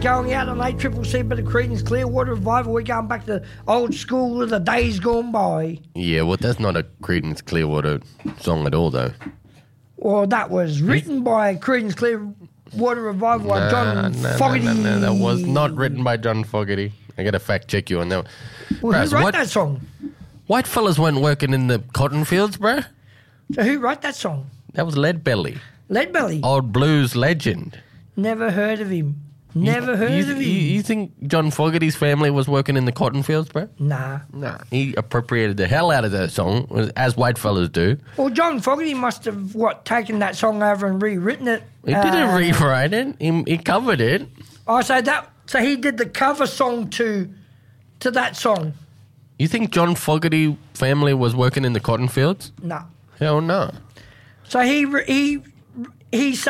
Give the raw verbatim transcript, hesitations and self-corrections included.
going out on A C C C, but the Creedence Clearwater Revival. We're going back to old school of the days gone by. Yeah, well, that's not a Creedence Clearwater song at all, though. Well, that was written by Creedence Clearwater Revival by Nah, John nah, Fogerty. Nah, nah, nah, that was not written by John Fogerty. I got to fact check you on that. Well, Braz, who wrote what- that song? White fellas weren't working in the cotton fields, bruh. So who wrote that song? That was Leadbelly, Leadbelly. old blues legend. Never heard of him. Never you, heard you, of him. You, you think John Fogerty's family was working in the cotton fields, bruh? Nah. Nah. He appropriated the hell out of that song, as white fellas do. Well, John Fogerty must have, what, taken that song over and rewritten it. He didn't Uh, rewrite it. He, he covered it. Oh, so that, so he did the cover song to, to that song? You think John Fogerty family was working in the cotton fields? No. Hell no. So he, re- he, he